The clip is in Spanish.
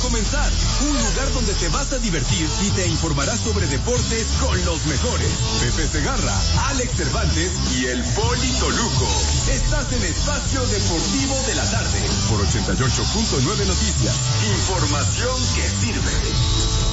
comenzar. Un lugar donde te vas a divertir y te informarás sobre deportes con los mejores. Pepe Segarra, Alex Cervantes y el Polito Luco. Estás en Espacio Deportivo de la Tarde por 88.9 Noticias. Información que sirve.